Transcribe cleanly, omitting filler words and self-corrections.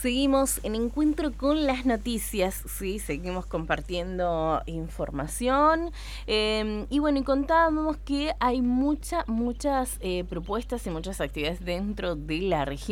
Seguimos en Encuentro con las Noticias, sí, seguimos compartiendo información y bueno, y contábamos que hay muchas propuestas y muchas actividades dentro de la región.